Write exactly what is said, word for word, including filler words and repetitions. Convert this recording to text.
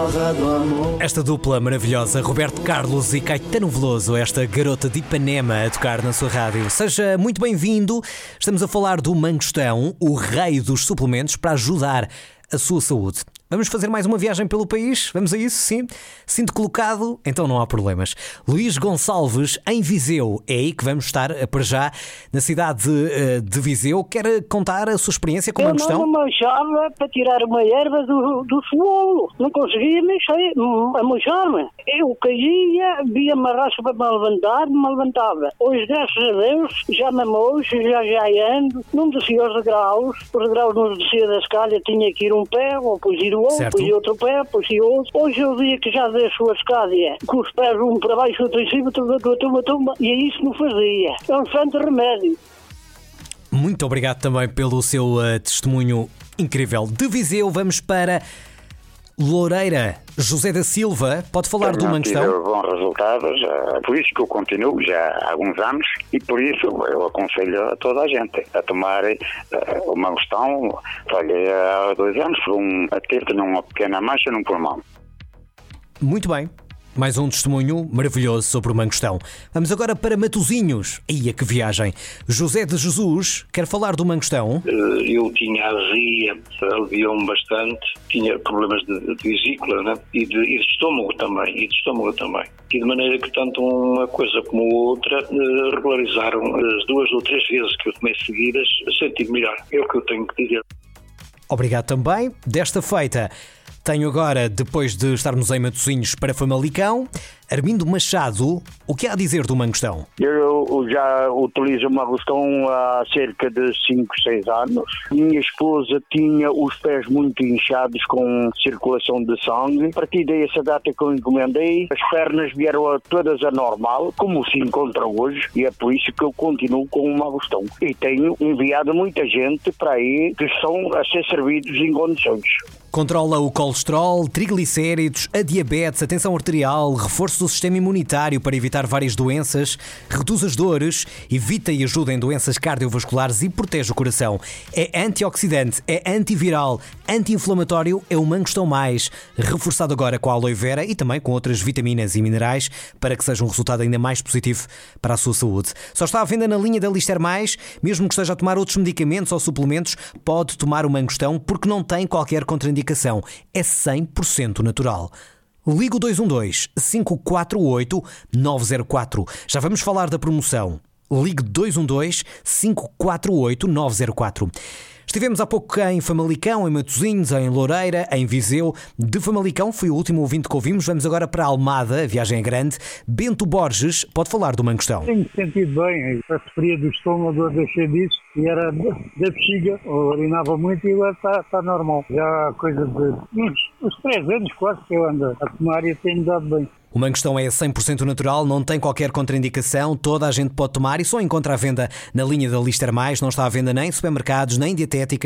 Esta dupla maravilhosa, Roberto Carlos e Caetano Veloso, esta garota de Ipanema a tocar na sua rádio. Seja muito bem-vindo. Estamos a falar do Mangostão, o rei dos suplementos para ajudar a sua saúde. Vamos fazer mais uma viagem pelo país? Vamos a isso, sim? Sinto colocado? Então não há problemas. Luís Gonçalves, em Viseu. É aí que vamos estar, para já, na cidade de, de Viseu. Quer contar a sua experiência com o Mangostão? Eu não manchava para tirar uma erva do, do suolo. Não conseguia mexer, a manchar-me. Eu caía, via-me a rasca para me levantar, me levantava. Hoje, graças a Deus, já me mocho, já já ando. Não descia os degraus. Os degraus não descia da escalha, tinha que ir um pé, ou depois ir o outro, certo. Depois outro pé, depois ir outro. Hoje é o dia que já deixo a escada com os pés um para baixo, outro em cima, tumba, tumba, tumba. E é isso que não fazia. É um santo remédio. Muito obrigado também pelo seu uh, testemunho incrível. De Viseu vamos para Loureira. José da Silva, pode falar do Mangostão? Tive bons resultados, uh, por isso que eu continuo já há alguns anos e por isso eu aconselho a toda a gente a tomar uh, o Mangostão. Olha, há dois anos por um, a ter uma pequena mancha no pulmão. Muito bem. Mais um testemunho maravilhoso sobre o Mangostão. Vamos agora para Matosinhos. Ia que viagem. José de Jesus quer falar do Mangostão? Eu tinha azia, aliviou-me bastante, tinha problemas de, de vesícula, né? e, de, e de estômago também, e de estômago também. E de maneira que tanto uma coisa como a outra eh, regularizaram as duas ou três vezes que eu tomei seguidas, senti-me melhor. É o que eu tenho que dizer. Obrigado também. Desta feita, tenho agora, depois de estarmos em Matosinhos, para Famalicão, Armindo Machado. O que há a dizer do Mangostão? Eu já utilizo o Mangostão há cerca de cinco, seis anos. Minha esposa tinha os pés muito inchados com circulação de sangue. A partir dessa data que eu encomendei, as pernas vieram a todas a normal, como se encontra hoje, e é por isso que eu continuo com o Mangostão. E tenho enviado muita gente para aí que estão a ser servidos em condições. Controla o colesterol, triglicéridos, a diabetes, a tensão arterial, reforço do sistema imunitário para evitar várias doenças, reduz as dores, evita e ajuda em doenças cardiovasculares e protege o coração. É antioxidante, é antiviral, anti-inflamatório, é o Mangostão Mais, reforçado agora com a aloe vera e também com outras vitaminas e minerais para que seja um resultado ainda mais positivo para a sua saúde. Só está à venda na linha da Lister Mais, mesmo que esteja a tomar outros medicamentos ou suplementos, pode tomar o Mangostão porque não tem qualquer contraindicação. É cem por cento natural. Liga o dois um dois, cinco quatro oito, nove zero quatro. Já vamos falar da promoção. Ligue dois um dois, cinco quatro oito, nove zero quatro. Estivemos há pouco em Famalicão, em Matosinhos, em Loureira, em Viseu. De Famalicão foi o último ouvinte que ouvimos. Vamos agora para Almada, a viagem é grande. Bento Borges pode falar do Mangostão. Tenho sentido bem, a sofria do estômago, eu deixei disso e era da bexiga, urinava muito e agora está, está normal. Já há coisa de uns, uns três anos quase que eu ando a tomar e tenho dado bem. O Mangostão é cem por cento natural, não tem qualquer contraindicação, toda a gente pode tomar e só encontra à venda na linha da Lister Mais, não está à venda nem em supermercados, nem em dietéticas.